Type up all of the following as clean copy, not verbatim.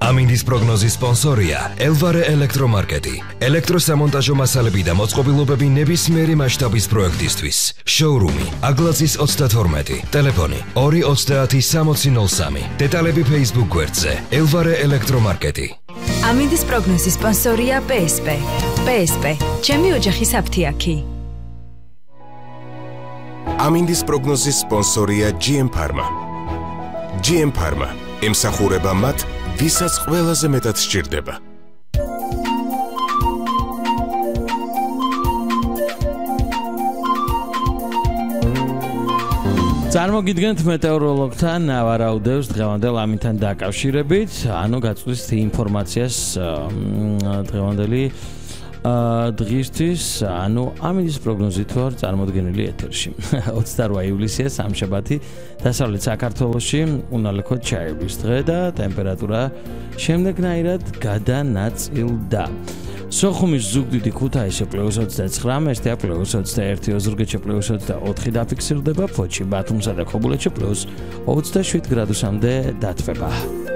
ამინდის პროგნოზის სპონსორია ელვარე ელექტრომარკეტი. ელექტროსამონტაჟო მასალები და მოწყობილობები ნებისმიერი მასშტაბის პროექტისთვის. შოურუმი აგლაძის 32, ტელეფონი 2306003. დეტალები Facebook გვერდზე ელვარე ელექტრომარკეტი. ამინდის პროგნოზის სპონსორია PSP. PSP, ჩემი ოჯახის აფთიაქი. ამინდის პროგნოზის სპონსორია GM Pharma. GM Pharma ემსახურება მათ, ვისაც ყველაზე მეტად სჭირდება. წარმოგიდგენთ მეტეოროლოგთან ნავარაუდევს დღევანდელ ამინთან დაკავშირებით, ანუ გაწვდის ინფორმაციას დღევანდელი დღისთვის, ანუ ამინდის პროგნოზით ვარ წარმოდგენილი ეთერში. 28 ივლისია სამშაბათი, დასავლეთ საქართველოში უნალექოდ ჩაივლის დღე და ტემპერატურა შემდეგნაირად გადანაწილდა. სოხუმის ზუგდიდი ქუთაისი +29, მესტია +21, ოზურგეთში +24 დაფიქსირდება, ფოთში, ბათუმსა და ქობულეთში +27 გრადუსამდე დათბება.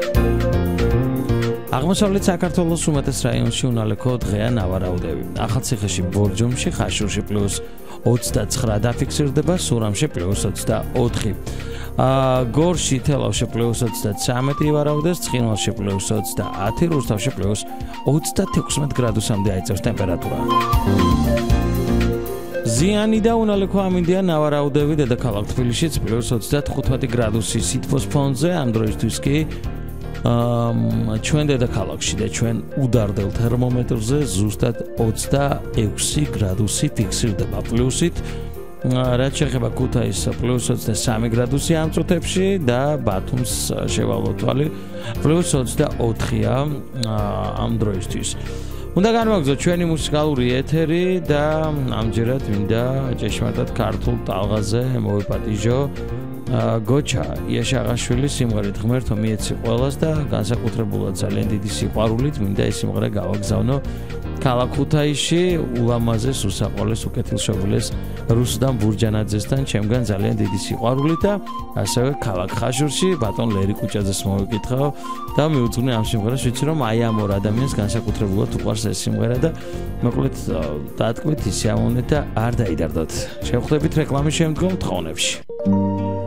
აღმოსავლეთ საქართველოს უმეტეს რაიონში უნალექო დღეა ნავარაუდები. ახალციხეში, ბორჯომში, ხაშურში +29 დაფიქსირდება, სურამში +24. გორში, თელავში +33 ვარაუდეს, ცხინვალში +20, რუსთავში +36 გრადუსამდე აიწევს ტემპერატურა. ზიანი და უნალექო ამინდია ნავარაუდები დედაქალაქ თბილისშიც +35 გრადუსი სითბოს ფონზე, ამ დროისთვის კი ჩვენ დედაქალაქში და ჩვენ უდარდელ თერმომეტრზე ზუსტად 26 გრადუსი ფიქსირდება პლუსით. რაც შეეხება ქუთაისს +23 გრადუსი ამ წუთებში და ბათუმს შევალოთ თვალი +24-ია ამ დროისთვის. უნდა განვაგრძოთ ჩვენი მუსიკალური ეთერი და ამჯერად მინდა ჭეშმარიტად ქართულ ტალღაზე მოვიპატიჟო გოჩა იაშაღაშვილის სიმღერით ღმერთო მიეცი ყველას და განსაკუთრებულად ძალიან დიდი სიყვარულით მინდა ეს სიმღერა გავაგზავნო ქალაქ ქუთაისში ულამაზეს უსაყოლეს უკეთილშობილეს რუსდან ბურჯანაძესთან ჩემგან ძალიან დიდი სიყვარულით და ასევე ქალაქ ხაშურში ბატონ ლერი კუჭაძეს მოვიკითხავ და მიუძღვნე ამ სიმღერას ვიცი რომ აი ამ ორ ადამიანს განსაკუთრებულად უყვარს ეს სიმღერა და მოკლედ დათქვით ისე ამოვნეთ და არ დაიდარდოთ. შევხვდებით რეკლამის შემდგომ თხოვნებში.